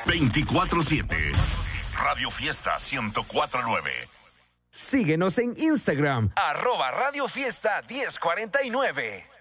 24/7. Radio Fiesta 1049. Síguenos en Instagram. @Radio Fiesta 1049.